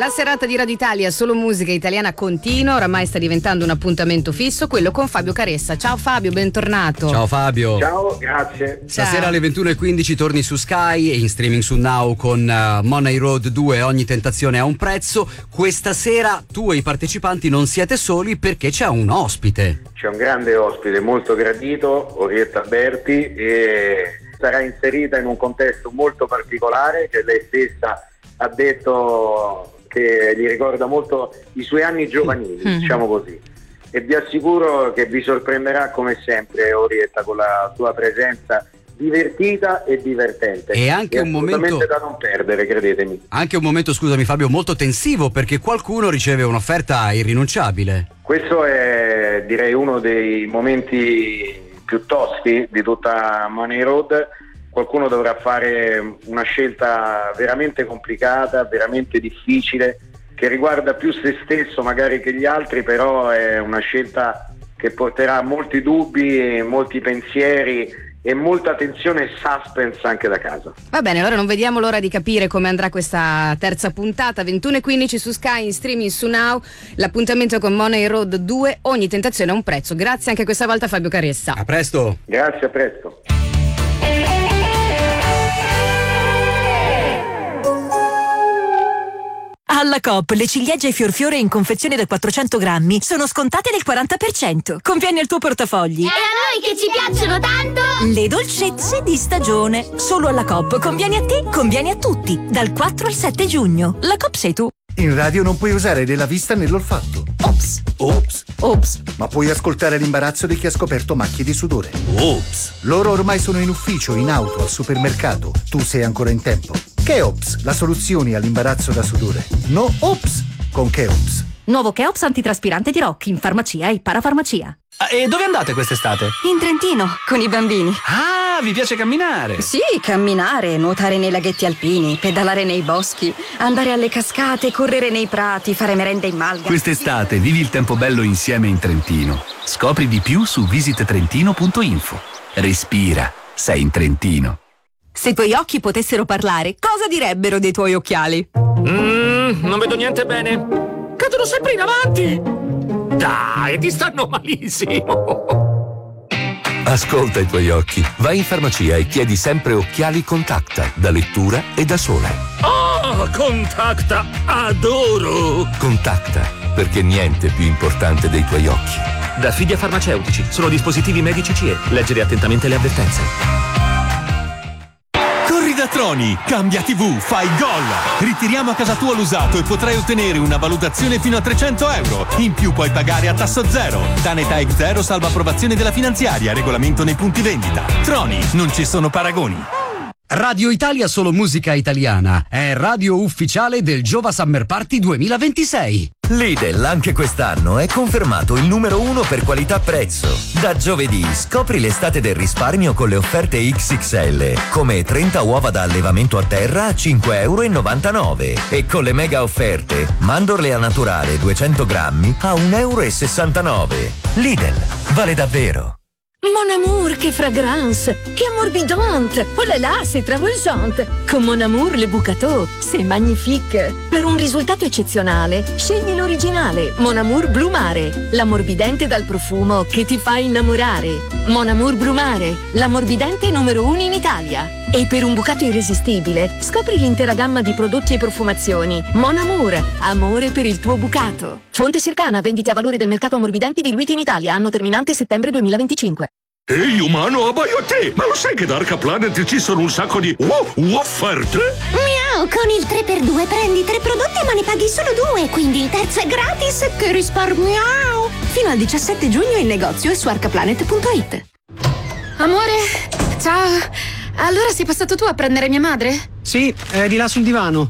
La serata di Radio Italia, solo musica italiana continua, oramai sta diventando un appuntamento fisso, quello con Fabio Caressa. Ciao Fabio, bentornato. Ciao Fabio. Ciao, grazie. Stasera alle 21:15 torni su Sky e in streaming su Now con Money Road 2, Ogni tentazione ha un prezzo. Questa sera tu e i partecipanti non siete soli perché c'è un ospite. C'è un grande ospite molto gradito, Orietta Berti, e sarà inserita in un contesto molto particolare che lei stessa ha detto che gli ricorda molto i suoi anni giovanili, diciamo così. E vi assicuro che vi sorprenderà come sempre Orietta con la sua presenza divertita e divertente. E anche un momento da non perdere, credetemi. Anche un momento, scusami Fabio, molto tensivo perché qualcuno riceve un'offerta irrinunciabile. Questo è, direi, uno dei momenti più tosti di tutta Money Road. Qualcuno dovrà fare una scelta veramente complicata, veramente difficile, che riguarda più se stesso magari che gli altri, però è una scelta che porterà molti dubbi, molti pensieri e molta tensione e suspense anche da casa. Va bene, allora non vediamo l'ora di capire come andrà questa terza puntata. 21:15 su Sky, in streaming su Now. L'appuntamento con Money Road 2, Ogni tentazione ha un prezzo. Grazie anche questa volta Fabio Caressa. A presto. Grazie, a presto. Alla Coop le ciliegie fiorfiore in confezione da 400 grammi sono scontate del 40%. Conviene al tuo portafogli. E a noi che ci piacciono tanto! Le dolcezze di stagione. Solo alla Coop. Conviene a te, conviene a tutti. Dal 4 al 7 giugno. La Coop sei tu. In radio non puoi usare né la vista né l'olfatto. Ops. Ops. Ops. Ma puoi ascoltare l'imbarazzo di chi ha scoperto macchie di sudore. Ops. Loro ormai sono in ufficio, in auto, al supermercato. Tu sei ancora in tempo. Cheops, la soluzione all'imbarazzo da sudore. No Ops con Cheops. Nuovo Cheops antitraspirante di Rock in farmacia e parafarmacia. E dove andate quest'estate? In Trentino, con i bambini. Ah, vi piace camminare? Sì, camminare, nuotare nei laghetti alpini, pedalare nei boschi, andare alle cascate, correre nei prati, fare merenda in malga. Quest'estate vivi il tempo bello insieme in Trentino. Scopri di più su visittrentino.info. Respira, sei in Trentino. Se i tuoi occhi potessero parlare, cosa direbbero dei tuoi occhiali? Non vedo niente bene. Cadono sempre in avanti. Dai, ti stanno malissimo. Ascolta i tuoi occhi. Vai in farmacia e chiedi sempre occhiali Contacta, da lettura e da sole. Oh, Contacta, adoro. Contacta, perché niente è più importante dei tuoi occhi. Da Fidia Farmaceutici, sono dispositivi medici CE. Leggere attentamente le avvertenze. Corri da Troni, cambia TV, fai gol! Ritiriamo a casa tua l'usato e potrai ottenere una valutazione fino a 300 euro. In più puoi pagare a tasso zero. Tanetech Zero salva approvazione della finanziaria, regolamento nei punti vendita. Troni, non ci sono paragoni. Radio Italia, solo musica italiana. È radio ufficiale del Giova Summer Party 2026. Lidl anche quest'anno è confermato il numero 1 per qualità-prezzo. Da giovedì scopri l'estate del risparmio con le offerte XXL, come 30 uova da allevamento a terra a 5,99 € e con le mega offerte mandorle a naturale 200 grammi a 1,69 €. Lidl, vale davvero. Mon amour, che fragrance, che ammorbidante. Oh là là, c'est travolgente. Con Mon amour, le Bucato, c'est magnifique. Per un risultato eccezionale, scegli l'originale. Mon amour Blu Mare, l'ammorbidente dal profumo che ti fa innamorare. Mon amour Blu Mare, l'ammorbidente numero 1 in Italia. E per un bucato irresistibile, scopri l'intera gamma di prodotti e profumazioni. Mon amour, amore per il tuo bucato. Fonte Circana, vendite a valore del mercato ammorbidenti diluiti in Italia, anno terminante settembre 2025. Ehi umano, abbaio a te! Ma lo sai che da Arca Planet ci sono un sacco di offerte? Miau, con il 3x2 prendi 3 prodotti ma ne paghi solo 2, quindi il terzo è gratis. Che risparmiao! Fino al 17 giugno in negozio e su arcaplanet.it. Amore, ciao. Allora sei passato tu a prendere mia madre? Sì, è di là sul divano.